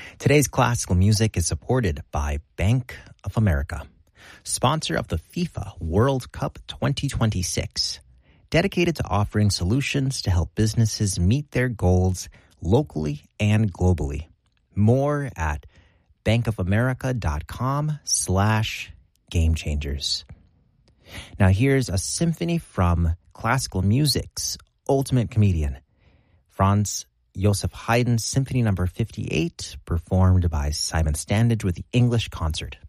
Today's classical music is supported by Bank of America, sponsor of the FIFA World Cup 2026, dedicated to offering solutions to help businesses meet their goals locally and globally. More at bankofamerica.com/gamechangers. Now here's a symphony from classical music's ultimate comedian, Franz Joseph Haydn's Symphony No. 58, performed by Simon Standage with the English Concert.